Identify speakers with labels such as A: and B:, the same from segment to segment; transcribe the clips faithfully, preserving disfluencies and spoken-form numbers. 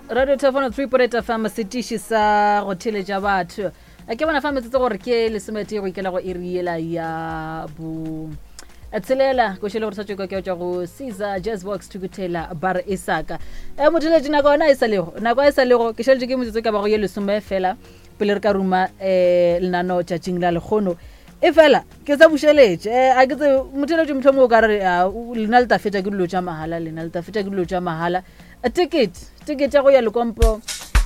A: Radio Telephone three point eight F M setishi sa go theletša batho a ke bona fa metsetse gore ke le semete go ikela go iriela ya bu atselela go shele gore sa tšeko ke tšwa go Caesar Jazzbox tukutela bar isaka e motheletši nako ona e sa lego nako e sa lego ke sheletše ke motsetse ka ba go ye lesome fela pele re ka ruma eh lenano tšatšing la lekgono e fela ke sa bušeletše a ke tse motheletši motho mo ka re lena le tafetša ke dilo tša mahala lena le tafetša ke dilo tša mahala a ticket ticket ya go ya Lekompo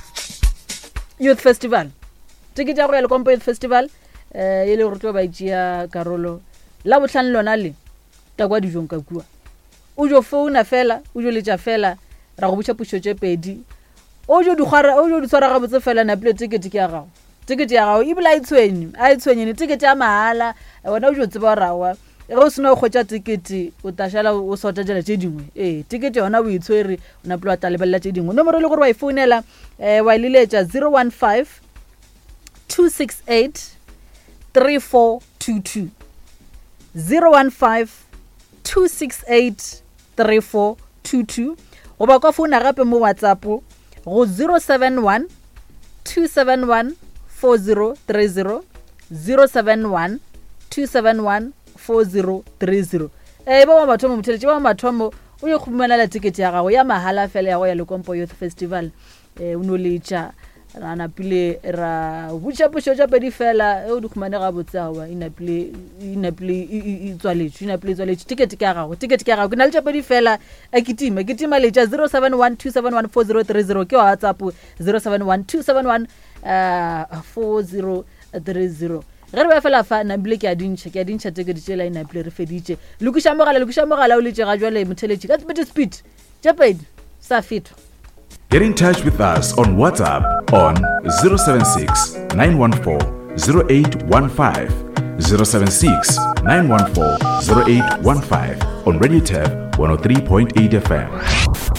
A: Youth Festival ticket ya go ya Lekompo Youth Festival eh ile re tlo ba itšea karolo la botlhano lona le ta kwa dijong ka kua o jo founa fela o jo letša fela ra go botša pušo tše pedi o jo di khara o jo di tswara ga botse fela na plate ticket ke ya gago ticket ya gago e bila e tshwenye a e tshwenye ni ticket ya mahala wena o jo tseba rawa go sena go khotša ticket o tashala o sota jela tše dingwe eh ticket yona o itshwere ona plo ta lebella tše dingwe nomoro le gore wa e founela eh wa ileletša zero one five two six eight three four two two zero one five two six eight three four two two go ba kwa founa gape mo WhatsApp go zero seven one two seven one four zero three zero zero seven one two seven one four zero three zero eh ba ba thomo motheletše ba mathomo o ye khumana la ticket ya gago ya mahala fela ya go ya Lekompo Youth Festival eh uno letša rana pile ra butša pušo tša pedi fela e o di khumane ga botsawa ina pile ina pile i tswaletše ina pile tswaletše ticket ke ya gago ticket ke ya gago ke na le tša pedi fela a kitima ke tima letša zero seven one two seven one four zero three zero ke WhatsApp zero seven one two seven one four zero three zero re ba fela fa na bile ke a dintšha ke a dintšha teke di tšela ina pile re feditše lukusha mogala lukusha mogala o letše ga jwale motheletši ka speed speed tša pedi sa fetho.
B: Get in touch with us on WhatsApp on zero seven six nine one four zero eight one five zero seven six nine one four zero eight one five on Radio Tab one oh three point eight F M.